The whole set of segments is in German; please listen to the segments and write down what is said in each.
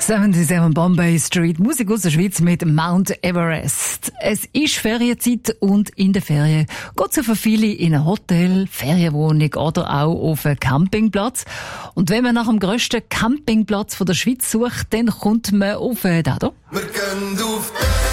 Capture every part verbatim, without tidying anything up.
siebenundsiebzig Bombay Street, Musik aus der Schweiz mit Mount Everest. Es ist Ferienzeit und in der Ferien geht es für viele in ein Hotel, Ferienwohnung oder auch auf einen Campingplatz. Und wenn man nach dem grössten Campingplatz von der Schweiz sucht, dann kommt man auf den da. Wir gehen auf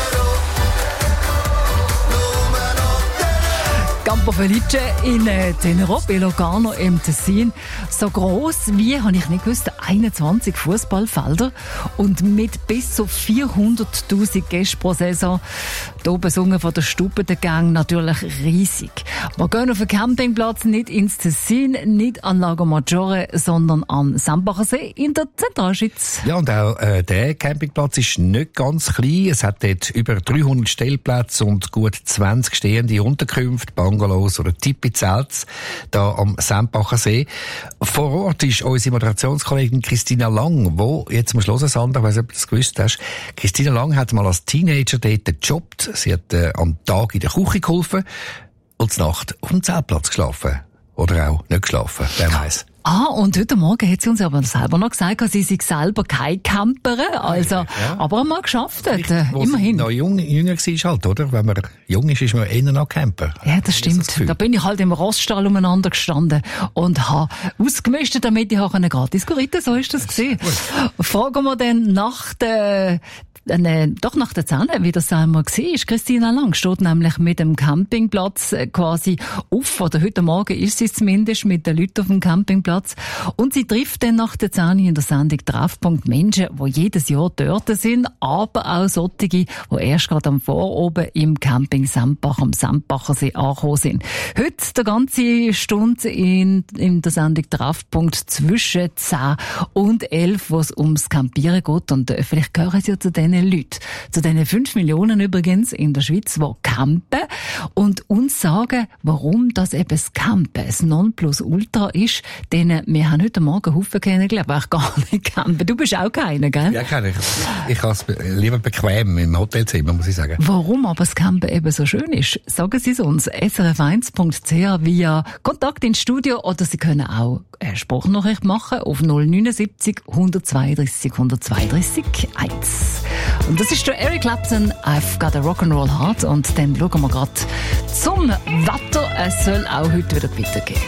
Campo Felice in äh, Tenerop, in Lugano im Tessin. So gross wie, habe ich nicht gewusst, einundzwanzig Fußballfelder und mit bis zu vierhunderttausend Gästen pro Saison. Hier besungen von der Stube der Gang, natürlich riesig. Wir gehen auf den Campingplatz nicht ins Tessin, nicht an Lago Maggiore, sondern an Sempacher See in der Zentralschweiz. Ja, und auch äh, der Campingplatz ist nicht ganz klein. Es hat dort über dreihundert Stellplätze und gut zwanzig stehende Unterkünfte, Bungalows oder Tipi-Zelts da am Sempacher See. Vor Ort ist unsere Moderationskollegin Christina Lang, wo, jetzt musst du hören, Sandra, ich weiss nicht, ob du das gewusst hast, Christina Lang hat mal als Teenager dort gejobbt. Sie hat äh, am Tag in der Küche geholfen und zur Nacht auf dem Zeltplatz geschlafen. Oder auch nicht geschlafen, wer weiss. Ah, und heute Morgen hat sie uns aber selber noch gesagt, sie sei selber keine Camperin, also, ja. aber mal geschafft hat, äh, Wo immerhin. Sie noch jung, jünger war halt, oder? Wenn man jung ist, ist man eher noch Camper. Ja, das stimmt. Das da bin ich halt im Roststall umeinander gestanden und habe ausgemischt, damit ich auch eine gratis reiten. So ist das gewesen. Fragen wir dann nach der Äh, doch nach der Zähne, wie das einmal war. Christina Lang steht nämlich mit dem Campingplatz quasi auf, oder heute Morgen ist sie zumindest mit den Leuten auf dem Campingplatz. Und sie trifft dann nach der Zähne in der Sendung Treffpunkt Menschen, die jedes Jahr dort sind, aber auch solche, die erst gerade am Voroben im Camping Sempach, am Sempacher See angekommen sind. Heute die ganze Stunde in, in der Sendung Treffpunkt zwischen zehn und elf, wo es ums Campieren geht. Und äh, vielleicht gehören sie ja zu den Leute, zu diesen fünf Millionen übrigens in der Schweiz, die campen und uns sagen, warum das eben das Campen das Nonplusultra ist. Denn wir haben heute Morgen Haufen kennengelernt, die gar nicht campen. Du bist auch keiner, gell? Ja, kann ich. Ich habe es lieber bequem im Hotelzimmer, muss ich sagen. Warum aber das Campen eben so schön ist, sagen Sie es uns. S R F eins Punkt C H via Kontakt ins Studio oder Sie können auch eine Sprachnachricht machen auf null neunundsiebzig, hundertzweiunddreißig, hundertzweiunddreißig, eins. Und das ist der Eric Clapton, I've got a Rock'n'Roll Heart. Und dann schauen wir gerade zum Wetter. Es soll auch heute wieder weitergehen.